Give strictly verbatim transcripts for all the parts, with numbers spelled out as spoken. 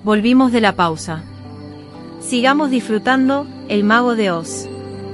Volvimos de la pausa. Sigamos disfrutando El Mago de Oz.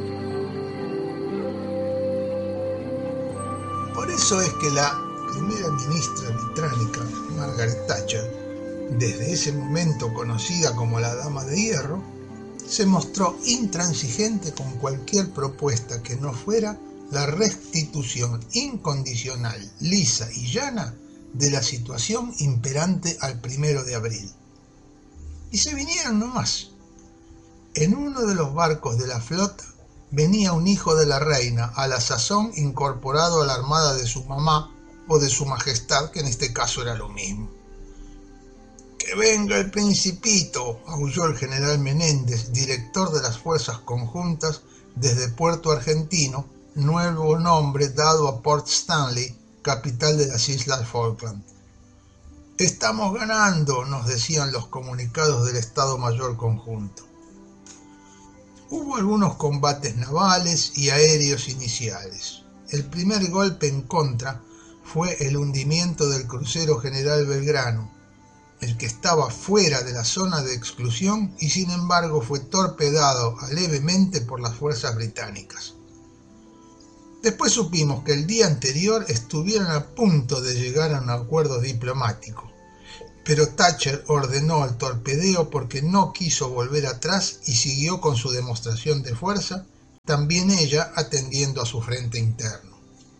Por eso es que la primera ministra británica, Margaret Thatcher, desde ese momento conocida como la Dama de Hierro, se mostró intransigente con cualquier propuesta que no fuera la restitución incondicional, lisa y llana de la situación imperante al primero de abril. Y se vinieron nomás. En uno de los barcos de la flota venía un hijo de la reina, a la sazón incorporado a la armada de su mamá o de su majestad, que en este caso era lo mismo. ¡Que venga el principito!, aulló el general Menéndez, director de las fuerzas conjuntas desde Puerto Argentino, nuevo nombre dado a Port Stanley, capital de las Islas Falkland. «Estamos ganando», nos decían los comunicados del Estado Mayor Conjunto. Hubo algunos combates navales y aéreos iniciales. El primer golpe en contra fue el hundimiento del crucero General Belgrano, el que estaba fuera de la zona de exclusión y sin embargo fue torpedado levemente por las fuerzas británicas. Después supimos que el día anterior estuvieron a punto de llegar a un acuerdo diplomático, pero Thatcher ordenó el torpedeo porque no quiso volver atrás y siguió con su demostración de fuerza, también ella atendiendo a su frente interno.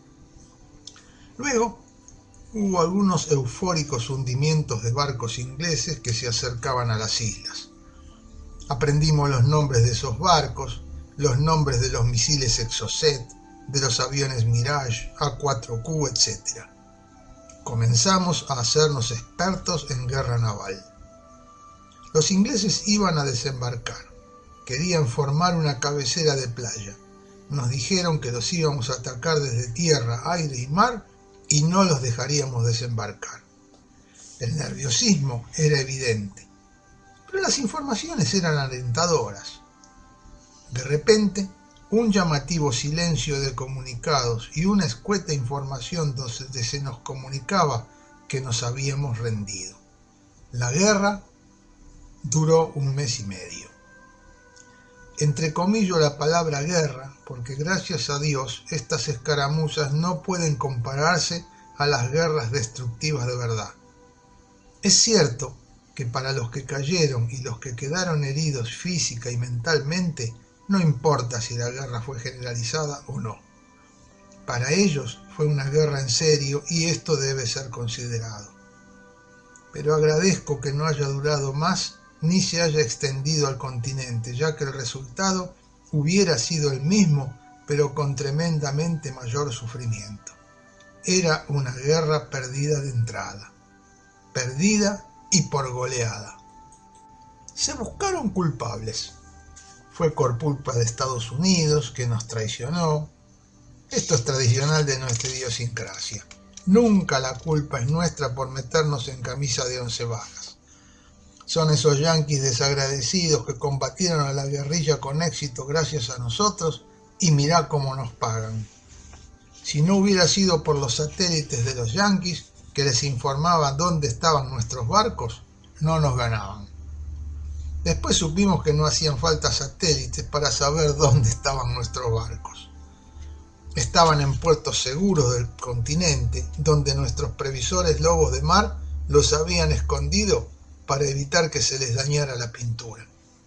Luego hubo algunos eufóricos hundimientos de barcos ingleses que se acercaban a las islas. Aprendimos los nombres de esos barcos, los nombres de los misiles Exocet, de los aviones Mirage, A cuatro Q, etcétera. Comenzamos a hacernos expertos en guerra naval. Los ingleses iban a desembarcar. Querían formar una cabecera de playa. Nos dijeron que los íbamos a atacar desde tierra, aire y mar y no los dejaríamos desembarcar. El nerviosismo era evidente, pero las informaciones eran alentadoras. De repente, un llamativo silencio de comunicados y una escueta información donde se nos comunicaba que nos habíamos rendido. La guerra duró un mes y medio. Entrecomillo la palabra guerra, porque gracias a Dios estas escaramuzas no pueden compararse a las guerras destructivas de verdad. Es cierto que para los que cayeron y los que quedaron heridos física y mentalmente, no importa si la guerra fue generalizada o no. Para ellos fue una guerra en serio y esto debe ser considerado. Pero agradezco que no haya durado más ni se haya extendido al continente, ya que el resultado hubiera sido el mismo, pero con tremendamente mayor sufrimiento. Era una guerra perdida de entrada, perdida y por goleada. Se buscaron culpables. Fue por culpa de Estados Unidos, que nos traicionó. Esto es tradicional de nuestra idiosincrasia. Nunca la culpa es nuestra por meternos en camisa de once varas. Son esos yanquis desagradecidos que combatieron a la guerrilla con éxito gracias a nosotros y mirá cómo nos pagan. Si no hubiera sido por los satélites de los yanquis que les informaban dónde estaban nuestros barcos, no nos ganaban. Después supimos que no hacían falta satélites para saber dónde estaban nuestros barcos. Estaban en puertos seguros del continente, donde nuestros previsores lobos de mar los habían escondido para evitar que se les dañara la pintura.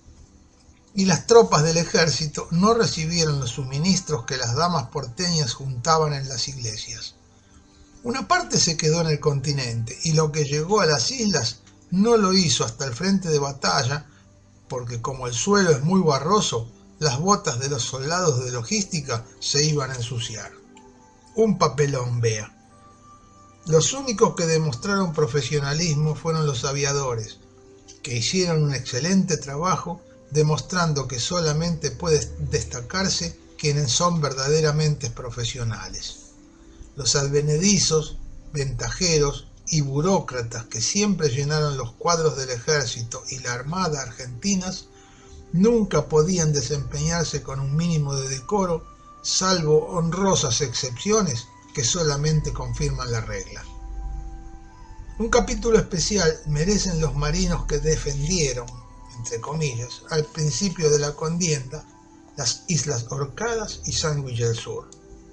Y las tropas del ejército no recibieron los suministros que las damas porteñas juntaban en las iglesias. Una parte se quedó en el continente y lo que llegó a las islas no lo hizo hasta el frente de batalla, porque como el suelo es muy barroso, las botas de los soldados de logística se iban a ensuciar. Un papelón, vea. Los únicos que demostraron profesionalismo fueron los aviadores, que hicieron un excelente trabajo, demostrando que solamente puede destacarse quienes son verdaderamente profesionales. Los advenedizos, ventajeros y burócratas que siempre llenaron los cuadros del ejército y la armada argentinas nunca podían desempeñarse con un mínimo de decoro, salvo honrosas excepciones que solamente confirman la regla. Un capítulo especial merecen los marinos que defendieron, entre comillas, al principio de la contienda, las Islas Orcadas y Sandwich del Sur.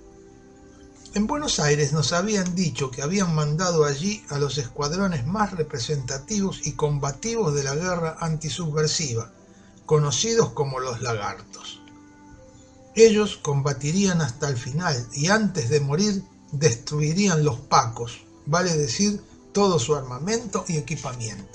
En Buenos Aires nos habían dicho que habían mandado allí a los escuadrones más representativos y combativos de la guerra antisubversiva, conocidos como los Lagartos. Ellos combatirían hasta el final y antes de morir destruirían los pacos, vale decir, todo su armamento y equipamiento.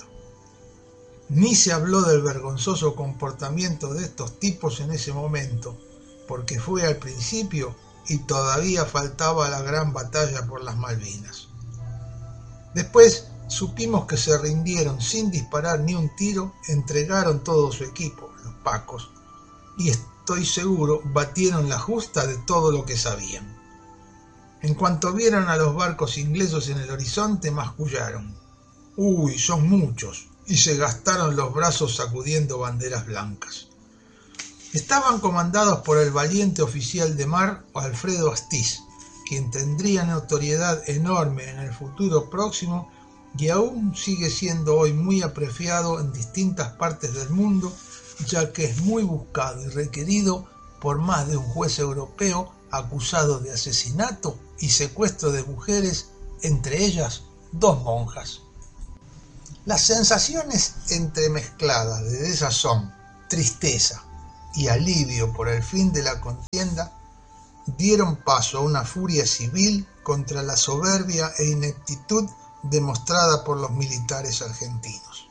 Ni se habló del vergonzoso comportamiento de estos tipos en ese momento, porque fue al principio y todavía faltaba la gran batalla por las Malvinas. Después supimos que se rindieron sin disparar ni un tiro, entregaron todo su equipo, los pacos, y estoy seguro batieron la justa de todo lo que sabían. En cuanto vieron a los barcos ingleses en el horizonte, mascullaron: «¡Uy, son muchos!» y se gastaron los brazos sacudiendo banderas blancas. Estaban comandados por el valiente oficial de mar Alfredo Astiz, quien tendría notoriedad enorme en el futuro próximo y aún sigue siendo hoy muy apreciado en distintas partes del mundo, ya que es muy buscado y requerido por más de un juez europeo acusado de asesinato y secuestro de mujeres, entre ellas dos monjas. Las sensaciones entremezcladas de desazón, tristeza y alivio por el fin de la contienda dieron paso a una furia civil contra la soberbia e ineptitud demostrada por los militares argentinos.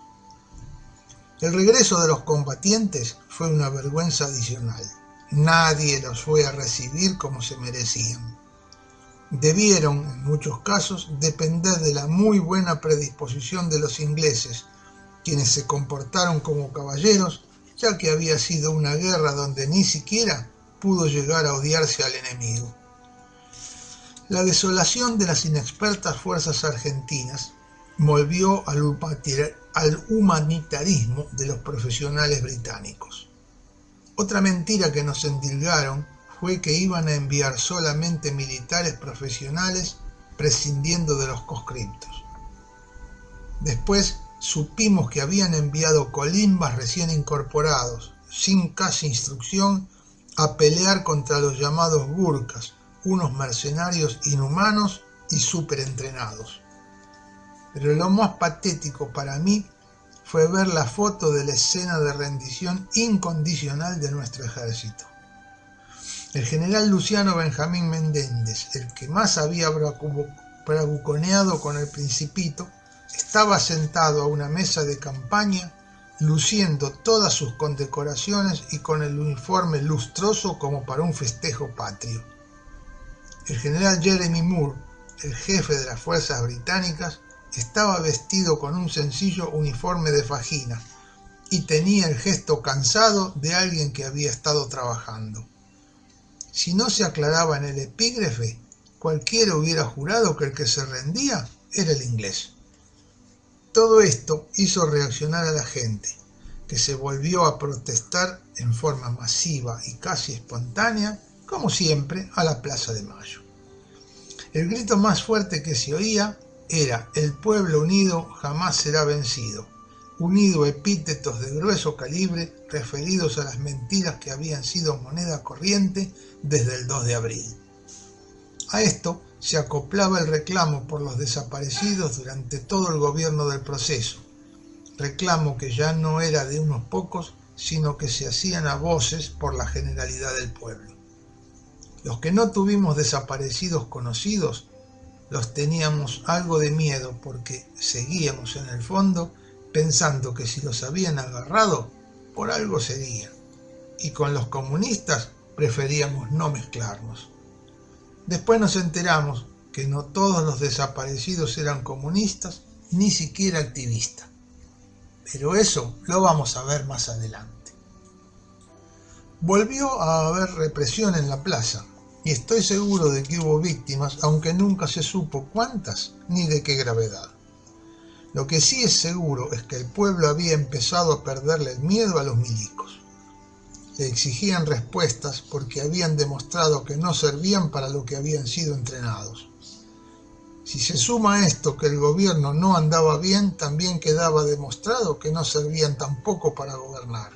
El regreso de los combatientes fue una vergüenza adicional. Nadie los fue a recibir como se merecían. Debieron, en muchos casos, depender de la muy buena predisposición de los ingleses, quienes se comportaron como caballeros, ya que había sido una guerra donde ni siquiera pudo llegar a odiarse al enemigo. La desolación de las inexpertas fuerzas argentinas volvió al humanitarismo de los profesionales británicos. Otra mentira que nos endilgaron fue que iban a enviar solamente militares profesionales, prescindiendo de los conscriptos. Después supimos que habían enviado colimbas recién incorporados, sin casi instrucción, a pelear contra los llamados gurkas, unos mercenarios inhumanos y superentrenados. Pero lo más patético para mí fue ver la foto de la escena de rendición incondicional de nuestro ejército. El general Luciano Benjamín Menéndez, el que más había bravuconeado con el Principito, estaba sentado a una mesa de campaña, luciendo todas sus condecoraciones y con el uniforme lustroso como para un festejo patrio. El general Jeremy Moore, el jefe de las fuerzas británicas, estaba vestido con un sencillo uniforme de fajina y tenía el gesto cansado de alguien que había estado trabajando. Si no se aclaraba en el epígrafe, cualquiera hubiera jurado que el que se rendía era el inglés. Todo esto hizo reaccionar a la gente, que se volvió a protestar en forma masiva y casi espontánea, como siempre, a la Plaza de Mayo. El grito más fuerte que se oía era: «El pueblo unido jamás será vencido», unido epítetos de grueso calibre referidos a las mentiras que habían sido moneda corriente desde el dos de abril. A esto se acoplaba el reclamo por los desaparecidos durante todo el gobierno del proceso, reclamo que ya no era de unos pocos, sino que se hacían a voces por la generalidad del pueblo. Los que no tuvimos desaparecidos conocidos, los teníamos algo de miedo porque seguíamos en el fondo pensando que si los habían agarrado, por algo sería, y con los comunistas preferíamos no mezclarnos. Después nos enteramos que no todos los desaparecidos eran comunistas, ni siquiera activistas. Pero eso lo vamos a ver más adelante. Volvió a haber represión en la plaza, y estoy seguro de que hubo víctimas, aunque nunca se supo cuántas ni de qué gravedad. Lo que sí es seguro es que el pueblo había empezado a perderle el miedo a los milicos. Le exigían respuestas porque habían demostrado que no servían para lo que habían sido entrenados. Si se suma a esto que el gobierno no andaba bien, también quedaba demostrado que no servían tampoco para gobernar.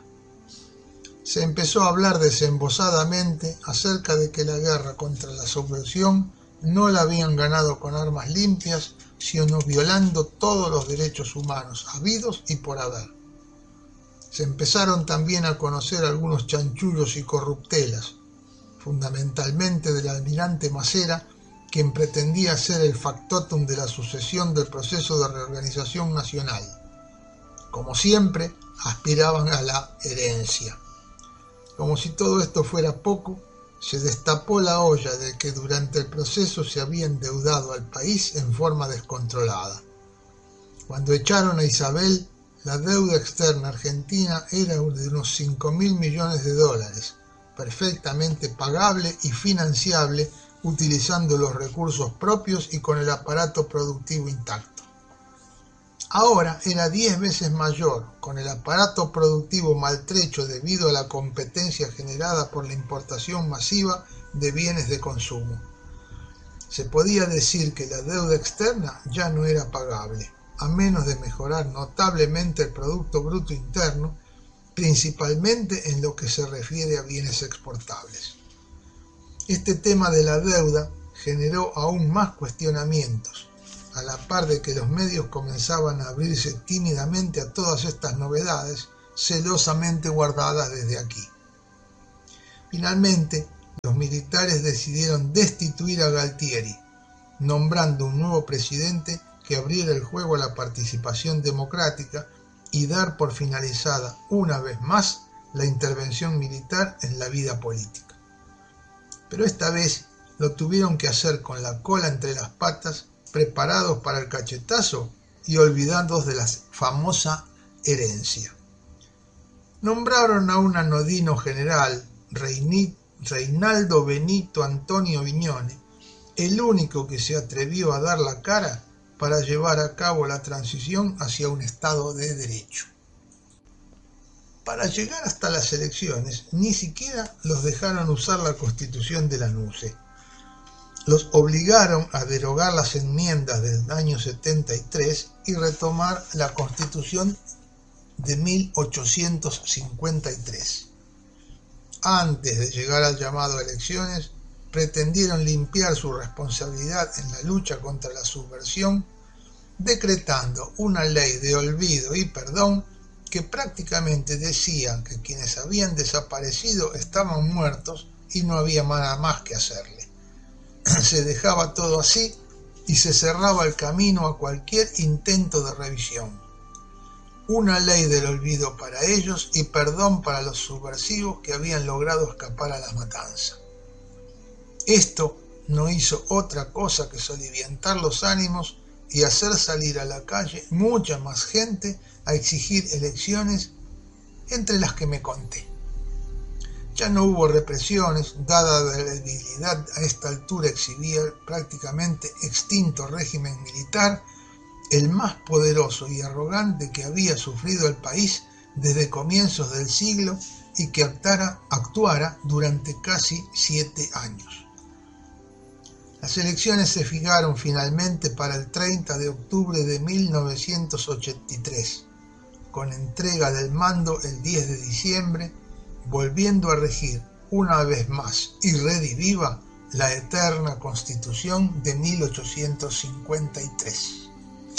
Se empezó a hablar desembosadamente acerca de que la guerra contra la subversión no la habían ganado con armas limpias, sino violando todos los derechos humanos habidos y por haber. Se empezaron también a conocer algunos chanchullos y corruptelas, fundamentalmente del almirante Macera, quien pretendía ser el factotum de la sucesión del proceso de reorganización nacional. Como siempre, aspiraban a la herencia. Como si todo esto fuera poco, se destapó la olla de que durante el proceso se había endeudado al país en forma descontrolada. Cuando echaron a Isabel, la deuda externa argentina era de unos cinco mil millones de dólares, perfectamente pagable y financiable utilizando los recursos propios y con el aparato productivo intacto. Ahora era diez veces mayor, con el aparato productivo maltrecho debido a la competencia generada por la importación masiva de bienes de consumo. Se podía decir que la deuda externa ya no era pagable, a menos de mejorar notablemente el Producto Bruto Interno, principalmente en lo que se refiere a bienes exportables. Este tema de la deuda generó aún más cuestionamientos, a la par de que los medios comenzaban a abrirse tímidamente a todas estas novedades, celosamente guardadas desde aquí. Finalmente, los militares decidieron destituir a Galtieri, nombrando un nuevo presidente que abriera el juego a la participación democrática y dar por finalizada una vez más la intervención militar en la vida política. Pero esta vez lo tuvieron que hacer con la cola entre las patas, preparados para el cachetazo y olvidados de la famosa herencia. Nombraron a un anodino general, Reinaldo Benito Antonio Viñone, el único que se atrevió a dar la cara para llevar a cabo la transición hacia un Estado de Derecho. Para llegar hasta las elecciones, ni siquiera los dejaron usar la Constitución de la N U C E. Los obligaron a derogar las enmiendas del año setenta y tres y retomar la Constitución de mil ochocientos cincuenta y tres. Antes de llegar al llamado a elecciones, pretendieron limpiar su responsabilidad en la lucha contra la subversión, decretando una ley de olvido y perdón que prácticamente decía que quienes habían desaparecido estaban muertos y no había nada más que hacerle. Se dejaba todo así y se cerraba el camino a cualquier intento de revisión. Una ley del olvido para ellos y perdón para los subversivos que habían logrado escapar a la matanza. Esto no hizo otra cosa que soliviantar los ánimos y hacer salir a la calle mucha más gente a exigir elecciones, entre las que me conté. Ya no hubo represiones, dada la debilidad a esta altura exhibía el prácticamente extinto régimen militar, el más poderoso y arrogante que había sufrido el país desde comienzos del siglo y que actuara, actuara durante casi siete años. Las elecciones se fijaron finalmente para el treinta de octubre de mil novecientos ochenta y tres, con entrega del mando el diez de diciembre, volviendo a regir una vez más y rediviva la eterna Constitución de mil ochocientos cincuenta y tres.